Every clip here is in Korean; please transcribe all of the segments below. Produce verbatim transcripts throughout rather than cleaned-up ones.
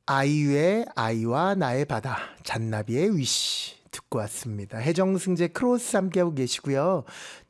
아이유의 아이와 나의 바다, 잔나비의 위시 듣고 왔습니다. 해정승재 크로스 함께하고 계시고요.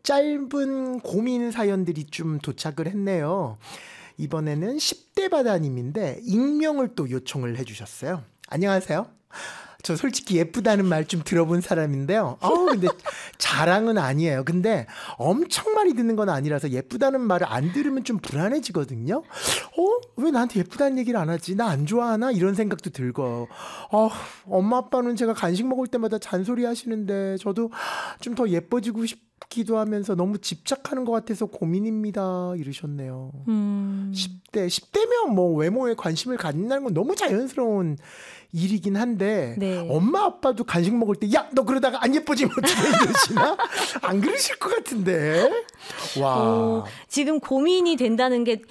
짧은 고민 사연들이 좀 도착을 했네요. 이번에는 십 대 바다님인데 익명을 또 요청을 해주셨어요. 안녕하세요. 저 솔직히 예쁘다는 말 좀 들어본 사람인데요. 어우, 근데 자랑은 아니에요. 근데 엄청 많이 듣는 건 아니라서 예쁘다는 말을 안 들으면 좀 불안해지거든요. 어? 왜 나한테 예쁘다는 얘기를 안 하지? 나 안 좋아하나? 이런 생각도 들고. 어, 엄마 아빠는 제가 간식 먹을 때마다 잔소리 하시는데 저도 좀 더 예뻐지고 싶기도 하면서 너무 집착하는 것 같아서 고민입니다. 이러셨네요. 음. 십 대, 십 대면 뭐 외모에 관심을 갖는다는 건 너무 자연스러운 일이긴 한데 네. 엄마 아빠도 간식 먹을 때 야 너 그러다가 안 예뻐지면 어떻게 이러시나? 안 그러실 것 같은데. 와. 어, 지금 고민이 된다는 게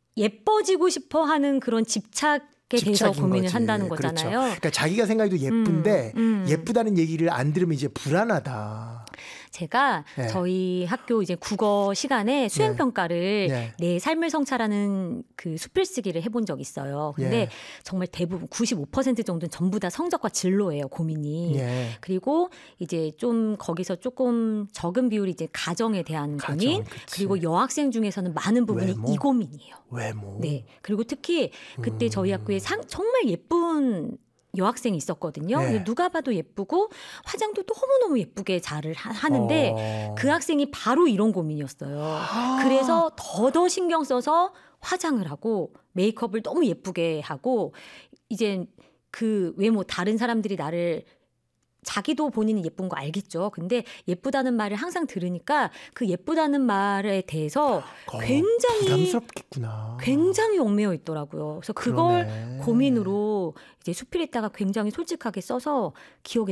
예뻐지고 싶어 하는 그런 집착에 대해서 고민을 거지. 한다는 그렇죠. 거잖아요. 그러니까 자기가 생각해도 예쁜데 음, 음. 예쁘다는 얘기를 안 들으면 이제 불안하다. 제가 네. 저희 학교 이제 국어 시간에 수행 평가를 네. 내 삶을 성찰하는 그 수필쓰기를 해본 적이 있어요. 근데 예. 정말 대부분 구십오 퍼센트 정도는 전부 다 성적과 진로예요, 고민이. 예. 그리고 이제 좀 거기서 조금 적은 비율이 이제 가정에 대한 가정, 고민, 그치. 그리고 여학생 중에서는 많은 부분이 외모? 이 고민이에요. 외모. 네. 그리고 특히 그때 음. 저희 학교에 상, 정말 예쁜 여학생이 있었거든요. 네. 누가 봐도 예쁘고 화장도 너무너무 예쁘게 잘 하는데 어. 그 학생이 바로 이런 고민이었어요. 아. 그래서 더더 신경 써서 화장을 하고 메이크업을 너무 예쁘게 하고 이제 그 외모 다른 사람들이 나를 자기도 본인이 예쁜 거 알겠죠. 근데 예쁘다는 말을 항상 들으니까 그 예쁘다는 말에 대해서 어, 굉장히 부담스럽겠구나. 굉장히 얽매여 있더라고요. 그래서 그걸 그러네. 고민으로 이제 수필에다가 굉장히 솔직하게 써서 기억에